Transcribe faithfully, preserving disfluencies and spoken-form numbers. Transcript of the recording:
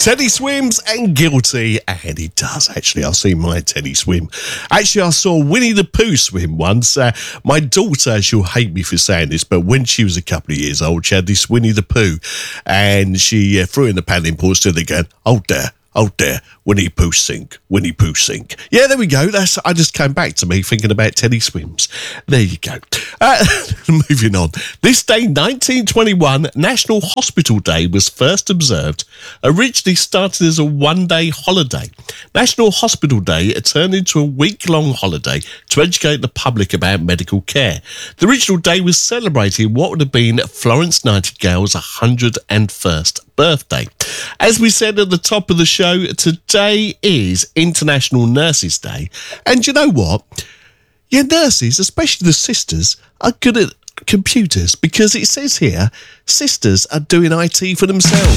Teddy swims and guilty, and he does actually. I've seen my Teddy swim. Actually, I saw Winnie the Pooh swim once. Uh, my daughter, she'll hate me for saying this, but when she was a couple of years old, she had this Winnie the Pooh, and she uh, threw in the paddling pool, stood there going, "Oh there, oh there, Winnie Pooh sink, Winnie Pooh sink." Yeah, there we go. That's. I just came back to me thinking about Teddy swims. There you go. Uh, moving on. This day, nineteen twenty-one, National Hospital Day was first observed. Originally started as a one-day holiday. National Hospital Day turned into a week-long holiday to educate the public about medical care. The original day was celebrating what would have been Florence Nightingale's one hundred first birthday. As we said at the top of the show, today is International Nurses Day. And you know what? Your nurses, especially the sisters, are good at computers, because it says here, sisters are doing I T for themselves.